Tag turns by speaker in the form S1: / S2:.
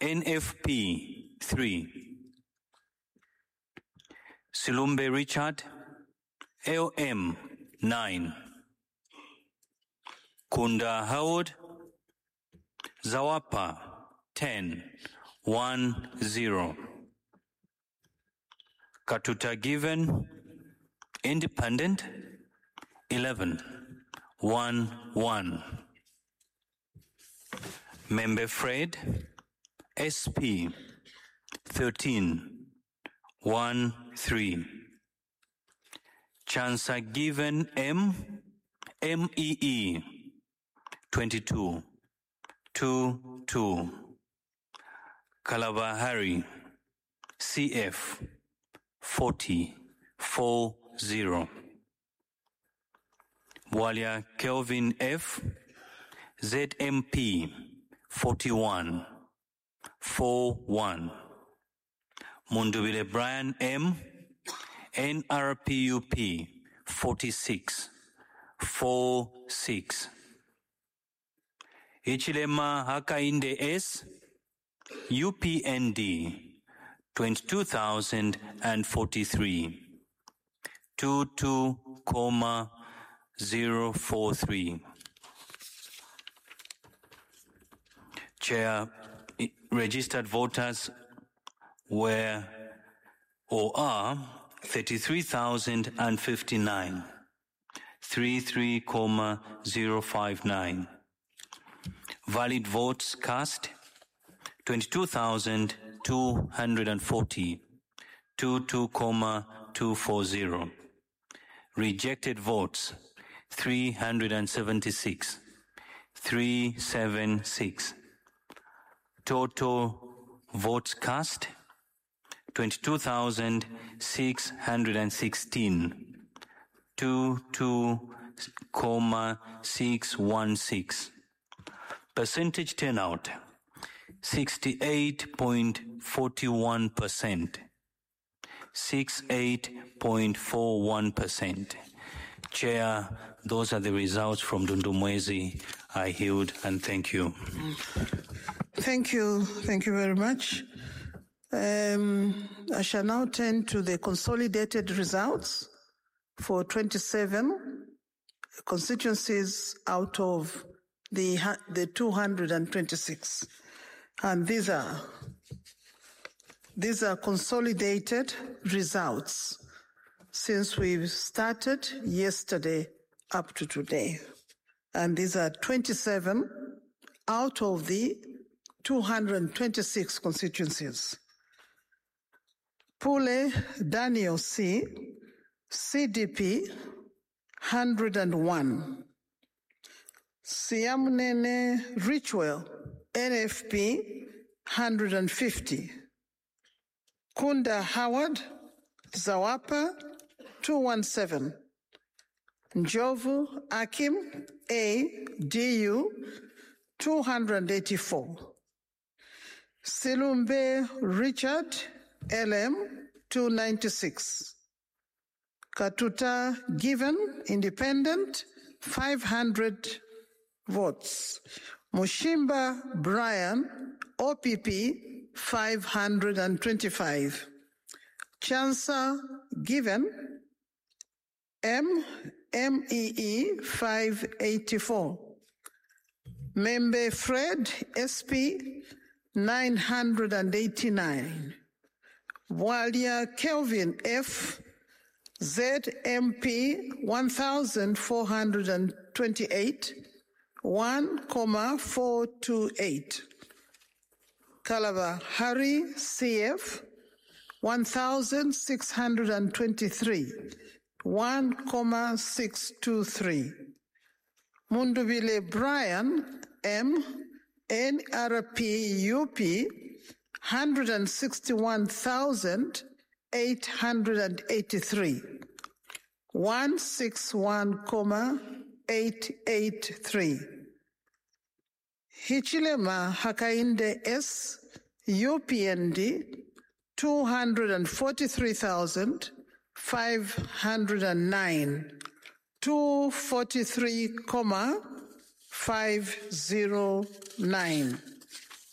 S1: NFP 3. Silumbe Richard, LM 9. Kunda Howard, Zawapa 10, 1, 0. Katuta Given, Independent 11, 1, 1. Member Fred, SP 13, 1, 3. Chancer Given MEE 22, 2, 2. Kalabahari CF 40, 4, 0. Walia Kelvin F ZMP 41, 4, 1. Mundubile Brian M NRPUP 46, 4, 6. Ichilema Hakainde S UPND 22,043, 22,043. Chair, registered voters were or are 33,059, 33,059. Valid votes cast 22,240, 22,240. Rejected votes 376, 376. Total votes cast 22,616, 22,616. Percentage turnout 68.41%, 68.41%. Chair, those are the results from Dundumwezi. I yield and thank you.
S2: Thank you very much. I shall now turn to the consolidated results for 27 constituencies out of the 226. And these are consolidated results since we've started yesterday up to today. And these are 27 out of the 226 constituencies. Pule Daniel C, CDP 101. Siamunene Richwell, NFP 150. Kunda Howard, Zawapa 217. Njovu Akim, ADU 284. Silumbe Richard, LM 296. Katuta Given, Independent 500 votes. Mushimba Brian, OPP 525. Chancer Given, MEE 584. Membe Fred, SP 989. Walia Kelvin F, ZMP 1,428, 1,428. Kalabahari CF 1,623, 1,623. Mundubile Brian M, NRPUP 161,883, 161,883. Hichilema Hakainde S, UPND 243,509, 243,509.